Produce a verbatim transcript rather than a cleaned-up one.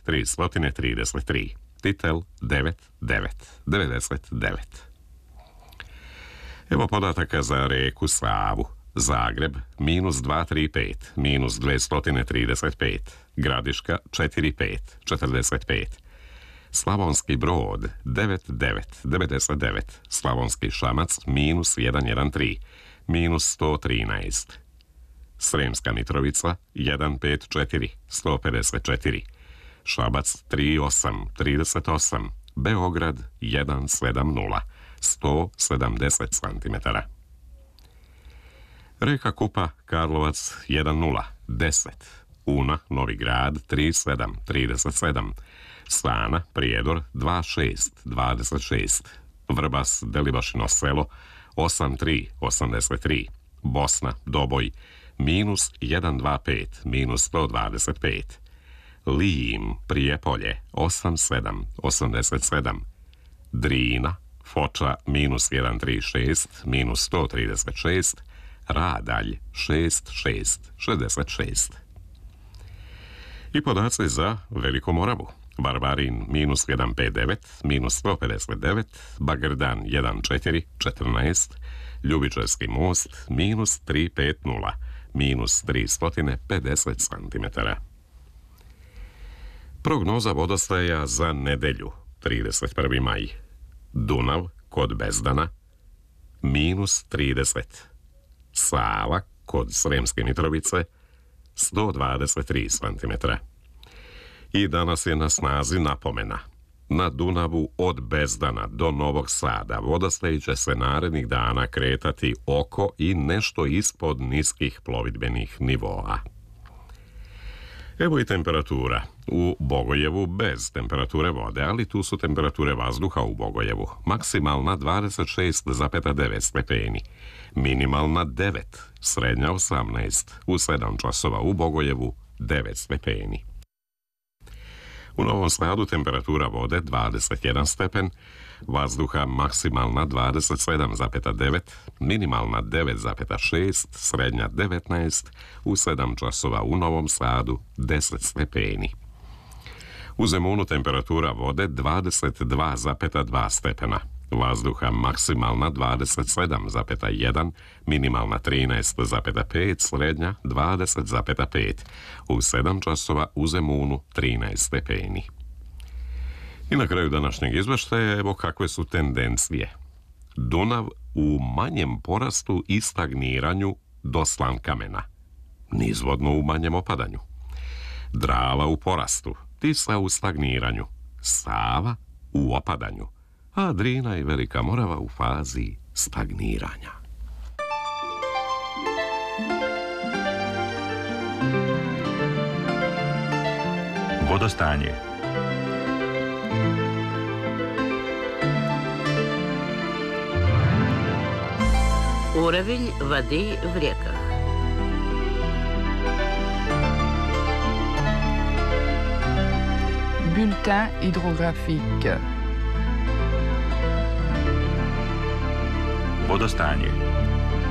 tri trideset tri. Titel devet devet devedeset devet. Evo podataka za rijeku Savu. Zagreb minus dvjesto trideset pet, minus dvjesto trideset pet, Gradiška četiri pet četrdeset pet, Slavonski Brod devet devet devedeset devet, Slavonski Šamac minus sto trinaest, minus sto trinaest, Sremska Mitrovica jedan pet četiri sto pedeset četiri, Šabac tri osam trideset osam, Beograd jedan sedamdeset sto sedamdeset centimetara. Rijeka Kupa, Karlovac jedan nula deset, Una, Novi Grad tri sedam trideset sedam, Sana, Prijedor dva šest dvadeset šest, Vrbas, Delibašino selo osam tri osamdeset tri, Bosna, Doboj minus sto dvadeset pet minus sto dvadeset pet, Lijim, Prijepolje osam sedam osamdeset sedam, Drina, Foča minus sto trideset šest minus sto trideset šest, Radalj šest šest šezdeset šest. I podaci za Veliku Moravu. Varvarin minus sto pedeset devet minus sto pedeset devet, Bagrdan jedan četiri četrnaest, Ljubičevski most minus tri pedeset minus tristo pedeset centimetara. Prognoza vodostaja za nedjelju trideset prvi maj. Dunav kod Bezdana minus trideset, Sava kod Sremske Mitrovice sto dvadeset tri centimetra. I danas je na snazi napomena. Na Dunavu od Bezdana do Novog Sada vodostaj će se narednih dana kretati oko i nešto ispod niskih plovidbenih nivoa. Evo i temperatura. U Bogojevu bez temperature vode, ali tu su temperature vazduha u Bogojevu. Maksimalna dvadeset šest zarez devet stepeni, minimalna devet, srednja osamnaest, u sedam časova u Bogojevu devet stepeni. U Novom Sadu temperatura vode dvadeset jedan stepen, vazduha maksimalna dvadeset sedam zarez devet, minimalna devet zarez šest, srednja devetnaest, u sedam časova u Novom Sadu deset stepeni. U Zemunu temperatura vode dvadeset dva zarez dva stepena, vazduha maksimalna dvadeset sedam zarez jedan, minimalna trinaest zarez pet, srednja dvadeset zarez pet, u sedam časova u Zemunu trinaest stepeni. I na kraju današnjeg izveštaja evo kakve su tendencije. Dunav u manjem porastu i stagniranju do Slankamena, nizvodno u manjem opadanju. Drava u porastu, Tisa u stagniranju, Sava u opadanju, a Drina i Velika Morava u fazi stagniranja. Vodostanje. Уровень воды в реках. Bulletin hydrographique. Vodostanje.